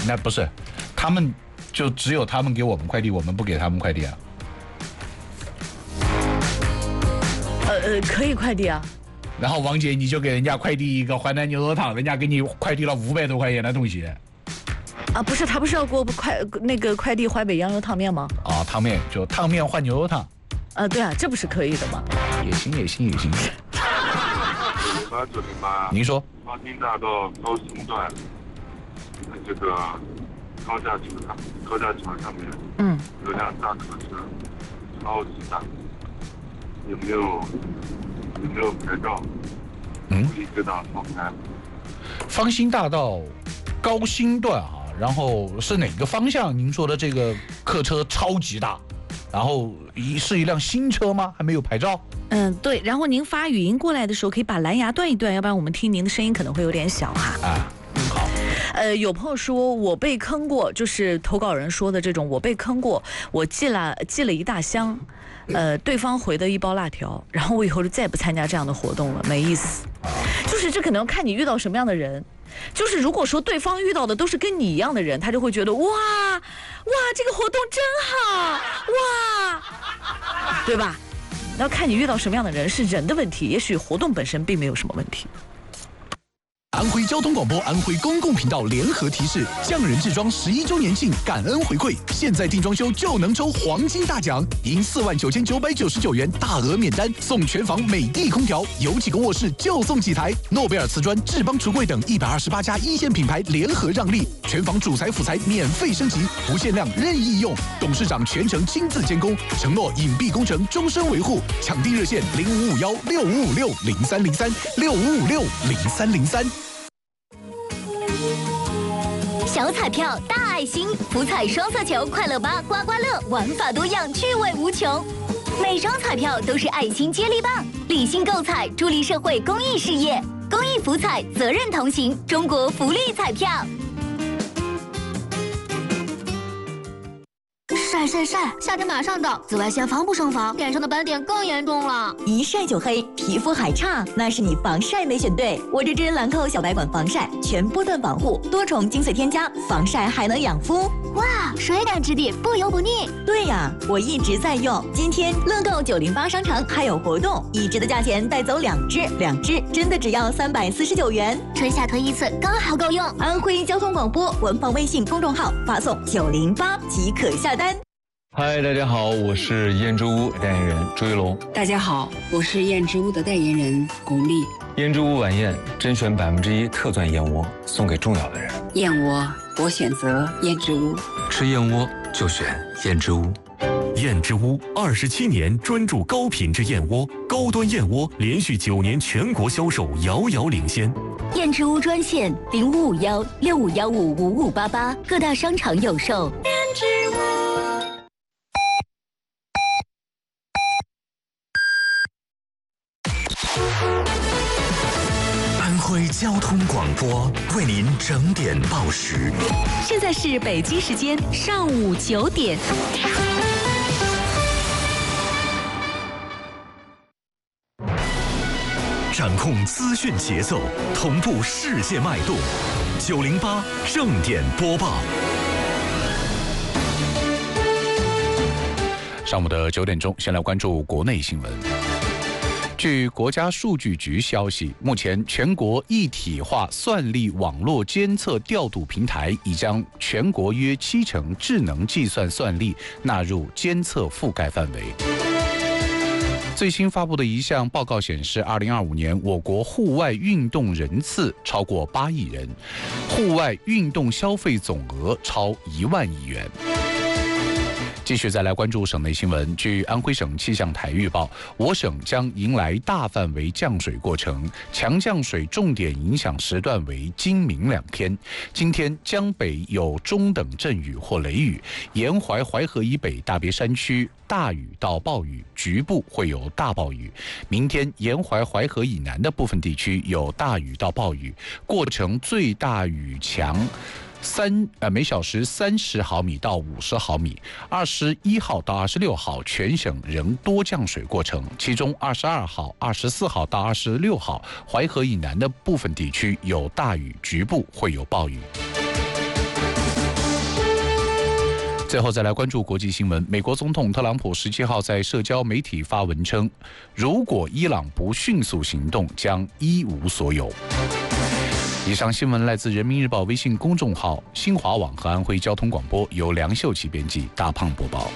那不是，他们就只有他们给我们快递，我们不给他们快递啊？ 可以快递啊。 然后王姐你就给人家快递一个淮南牛肉汤，人家给你快递了500多块钱的东西。 啊，不是，他不是要给我快递淮北羊肉汤面吗？ 啊，汤面就汤面换牛肉汤。 对啊，这不是可以的吗？ 也行。您说。 方兴大道高新段，这个高架桥上面，有辆大客车，超级大，有没有牌照？立刻到放开。 方兴大道高新段啊，然后是哪个方向？您说的这个客车超级大，然后是一辆新车吗？还没有牌照？ 对。然后您发语音过来的时候，可以把蓝牙断一断，要不然我们听您的声音可能会有点小哈。 好。 有朋友说我被坑过，就是投稿人说的这种，我被坑过，我寄了一大箱，对方回的一包辣条，然后我以后就再也不参加这样的活动了，没意思。就是这可能要看你遇到什么样的人。就是如果说对方遇到的都是跟你一样的人，他就会觉得哇，这个活动真好，哇，对吧？要看你遇到什么样的人，是人的问题，也许活动本身并没有什么问题。 安徽交通广播、安徽公共频道联合提示：匠人制装11周年庆感恩回馈，现在订装修就能抽黄金大奖，赢49999元大额免单，送全房美的空调，有几个卧室就送几台。诺贝尔瓷砖、智邦橱柜等128家一线品牌联合让利，全房主材辅材免费升级，不限量任意用，董事长全程亲自监工，承诺隐蔽工程终身维护。抢订热线05516556030365560303。 小彩票大爱心，福彩双色球快乐吧刮刮乐，玩法多样，趣味无穷。每张彩票都是爱心接力棒，理性购彩，助力社会公益事业。公益福彩，责任同行，中国福利彩票。晒，夏天马上到，紫外线防不胜防，脸上的斑点更严重了。 一晒就黑，皮肤还差，那是你防晒没选对。我这支兰蔻小白管防晒，全波段防护，多重精粹添加，防晒还能养肤。 哇，水感质地，不油不腻。 对呀，我一直在用。今天乐购908商城还有活动，一支的价钱带走2支真的只要349元。 春夏推一次，刚好够用。 安徽交通广播官方微信公众号发送908即可下单。 嗨，大家好，我是燕之屋代言人朱一龙。 大家好，我是燕之屋的代言人巩俐。 燕之屋晚宴甄选1%特钻燕窝，送给重要的人。 燕窝，我选择燕之屋。 吃燕窝就选燕之屋。燕之屋27年专注高品质燕窝，高端燕窝连续9年全国销售遥遥领先。 燕之屋专线0551651588，各大商场有售。燕之屋。 安徽交通广播为您整点报时。 现在是北京时间上午9点。 掌控资讯节奏，同步世界脉动。908正点播报。 上午的9点钟，先来关注国内新闻。据国家数据局消息，目前全国一体化算力网络监测调度平台已将全国约70%智能计算算力纳入监测覆盖范围。最新发布的一项报告显示，2025年我国户外运动人次超过8亿人，户外运动消费总额超1万亿元。继续再来关注省内新闻。据安徽省气象台预报，我省将迎来大范围降水过程，强降水重点影响时段为今明2天。今天江北有中等阵雨或雷雨，沿淮淮河以北大别山区大雨到暴雨，局部会有大暴雨。明天沿淮淮河以南的部分地区有大雨到暴雨，过程最大雨强每小时30毫米到50毫米，21号到26号全省仍多降水过程，其中22号、24号到26号淮河以南的部分地区有大雨，局部会有暴雨。 最后再来关注国际新闻。美国总统特朗普17号在社交媒体发文称，如果伊朗不迅速行动，将一无所有。以上新闻来自人民日报微信公众号、新华网和安徽交通广播，由梁秀琪编辑，大胖播报。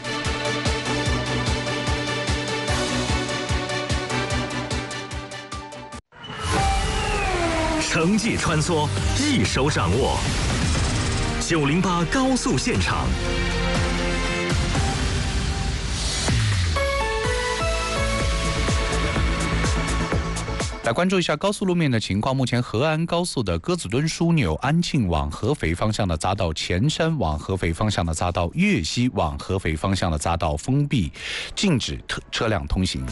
城际穿梭，一手掌握。908高速现场。 来关注一下高速路面的情况。目前河安高速的鸽子墩枢纽安庆往合肥方向的匝道、前山往合肥方向的匝道、岳西往合肥方向的匝道封闭，禁止车辆通行。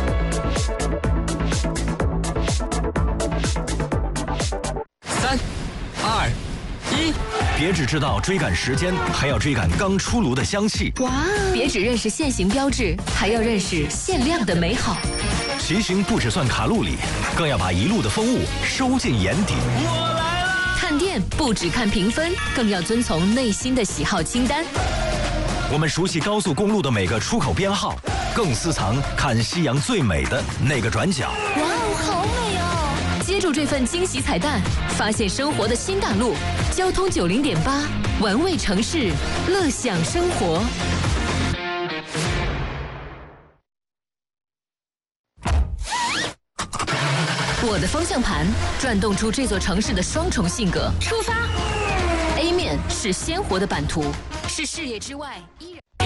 3、2、1，别只知道追赶时间，还要追赶刚出炉的香气。 哇！别只认识限行标志，还要认识限量的美好。 骑行不只算卡路里，更要把一路的风物收进眼底。 我来了！看店不只看评分，更要遵从内心的喜好清单。 我们熟悉高速公路的每个出口编号，更私藏看夕阳最美的那个转角。 哇哦，好美哦！接住这份惊喜彩蛋，发现生活的新大陆。交通90.8，玩味城市，乐享生活。我的方向盘转动出这座城市的双重性格。出发 ！A 面是鲜活的版图，是视野之外依然。